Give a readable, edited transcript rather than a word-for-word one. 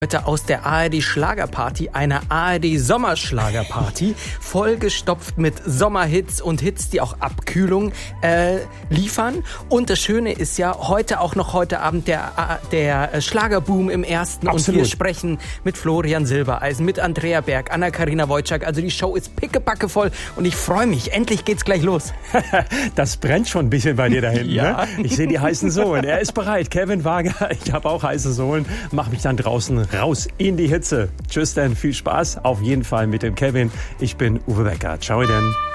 Heute aus der ARD Schlagerparty, einer ARD Sommerschlagerparty, vollgestopft mit Sommerhits und Hits, die auch Abkühlung liefern. Und das Schöne ist ja, heute Abend der Schlagerboom im Ersten. Absolut. Und wir sprechen mit Florian Silbereisen, mit Andrea Berg, Anna-Karina Wojcik. Also die Show ist pickepacke voll und ich freue mich. Endlich geht's gleich los. Das brennt schon ein bisschen bei dir da hinten. Ja. Ne? Ich sehe die heißen Sohlen. Er ist bereit. Kevin Wager, ich habe auch heiße Sohlen. Mach mich dann draußen raus in die Hitze. Tschüss denn, viel Spaß auf jeden Fall mit dem Kevin. Ich bin Uwe Becker. Ciao denn.